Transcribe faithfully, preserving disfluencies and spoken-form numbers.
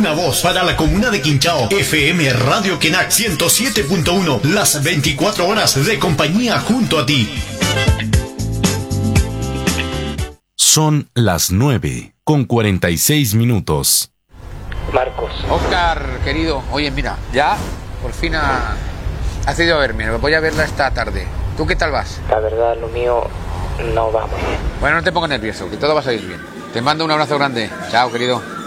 Una voz para la comuna de Quinchao. F M Radio Kenac ciento siete punto uno. Las veinticuatro horas de compañía junto a ti. Son las nueve con cuarenta y seis minutos. Marcos. Oscar, querido, oye, mira, ya por fin ha, has ido a verme. Voy a verla esta tarde. ¿Tú qué tal vas? La verdad, lo mío no va muy bien. Bueno, no te pongas nervioso, que todo va a salir bien. Te mando un abrazo grande. Chao, querido.